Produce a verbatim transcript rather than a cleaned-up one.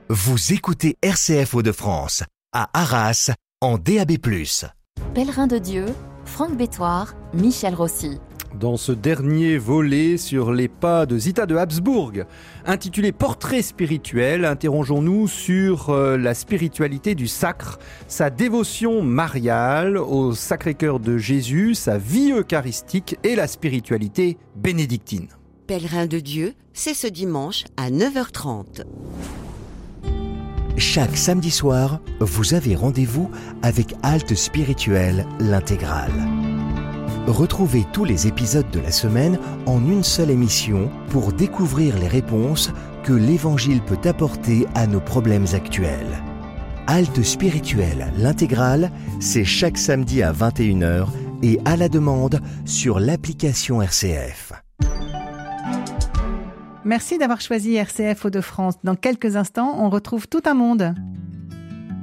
Vous écoutez R C F Hauts-de-France, à Arras, en D A B plus. Pèlerin de Dieu, Franck Bétoir, Michel Rossi. Dans ce dernier volet sur les pas de Zita de Habsbourg, intitulé Portrait spirituel, interrogeons-nous sur euh, la spiritualité du sacre, sa dévotion mariale au Sacré-Cœur de Jésus, sa vie eucharistique et la spiritualité bénédictine. Pèlerin de Dieu, c'est ce dimanche à neuf heures trente. Chaque samedi soir, vous avez rendez-vous avec Halte Spirituelle, l'intégrale. Retrouvez tous les épisodes de la semaine en une seule émission pour découvrir les réponses que l'Évangile peut apporter à nos problèmes actuels. Halte Spirituelle, l'intégrale, c'est chaque samedi à vingt et une heures et à la demande sur l'application R C F. Merci d'avoir choisi R C F Hauts-de-France. Dans quelques instants, on retrouve Tout un monde.